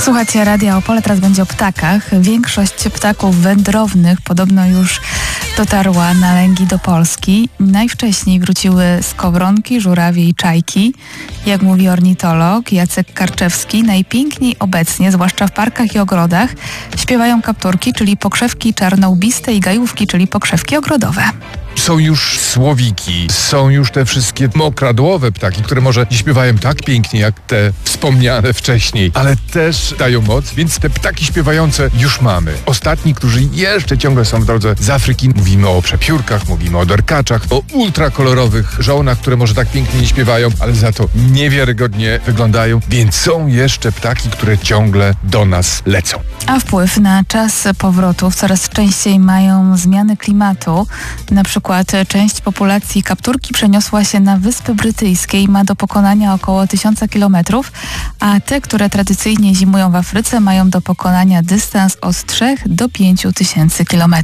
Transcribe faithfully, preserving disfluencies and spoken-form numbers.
Słuchajcie, Radia Opole, teraz będzie o ptakach. Większość ptaków wędrownych podobno już dotarła na lęgi do Polski. Najwcześniej wróciły skowronki, żurawie i czajki. Jak mówi ornitolog Jacek Karczewski, najpiękniej obecnie, zwłaszcza w parkach i ogrodach, śpiewają kapturki, czyli pokrzewki czarnołbiste, i gajówki, czyli pokrzewki ogrodowe. Są już słowiki, są już te wszystkie mokradłowe ptaki, które może nie śpiewają tak pięknie jak te wspomniane wcześniej, ale też dają moc, więc te ptaki śpiewające już mamy. Ostatni, którzy jeszcze ciągle są w drodze z Afryki, mówimy o przepiórkach, mówimy o derkaczach, o ultrakolorowych żołnach, które może tak pięknie nie śpiewają, ale za to niewiarygodnie wyglądają, więc są jeszcze ptaki, które ciągle do nas lecą. A wpływ na czas powrotów coraz częściej mają zmiany klimatu. Na przykład część populacji kapturki przeniosła się na Wyspy Brytyjskie i ma do pokonania około tysiąca kilometrów, a te, które tradycyjnie zimują w Afryce, mają do pokonania dystans od trzech do pięciu tysięcy kilometrów.